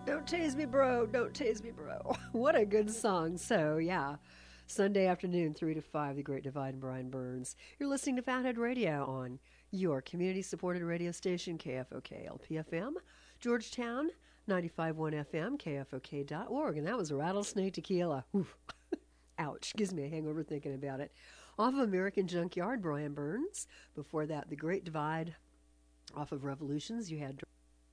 Don't tase me, bro. Don't tase me, bro. What a good song. So, yeah. Sunday afternoon, 3 to 5, The Great Divide and Brian Burns. You're listening to Fathead Radio on your community-supported radio station, KFOK LPFM, Georgetown, 95.1 FM, KFOK.org. And that was Rattlesnake Tequila. Oof. Ouch. Gives me a hangover thinking about it. Off of American Junkyard, Brian Burns. Before that, The Great Divide. Off of Revolutions, you had...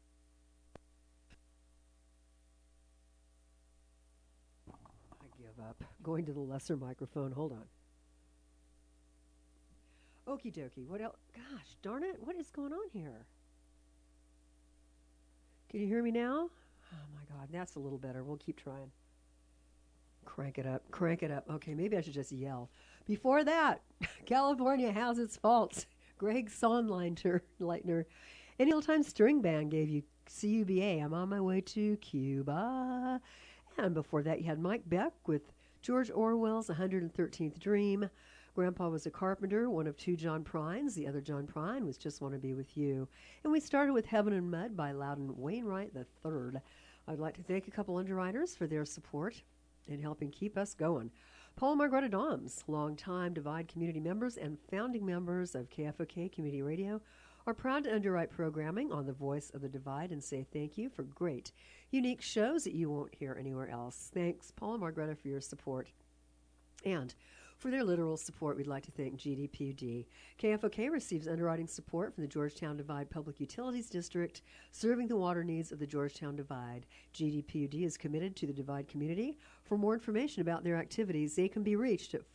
up. Going to the lesser microphone. Hold on. Okie dokie. What else? Gosh, darn it. What is going on here? Can you hear me now? Oh my God, that's a little better. We'll keep trying. Crank it up. Crank it up. Okay, maybe I should just yell. Before that, California has its faults. Greg Sonnleitner. Any old-time string band gave you CUBA. I'm on my way to Cuba. And before that, you had Mike Beck with George Orwell's 113th Dream. Grandpa was a carpenter, one of two John Prines. The other John Prine was Just Want to Be With You. And we started with Heaven and Mud by Loudon Wainwright III. I'd like to thank a couple underwriters for their support in helping keep us going. Paul and Margaretta Doms, longtime Divide community members and founding members of KFOK Community Radio, are proud to underwrite programming on the Voice of the Divide and say thank you for great, unique shows that you won't hear anywhere else. Thanks, Paul and Margaretta, for your support. And for their literal support, we'd like to thank GDPUD. KFOK receives underwriting support from the Georgetown Divide Public Utilities District, serving the water needs of the Georgetown Divide. GDPUD is committed to the Divide community. For more information about their activities, they can be reached at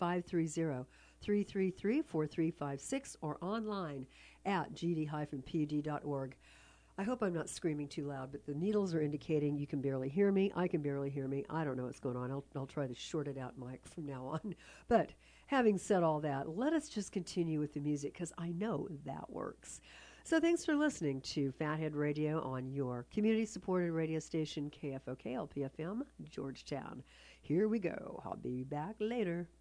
530-333-4356 or online at gd-pud.org. I hope I'm not screaming too loud, but the needles are indicating you can barely hear me. I can barely hear me. I don't know what's going on. I'll try to short it out, Mike, from now on. But having said all that, let us just continue with the music because I know that works. So thanks for listening to Fathead Radio on your community-supported radio station, KFOK LPFM, Georgetown. Here we go. I'll be back later.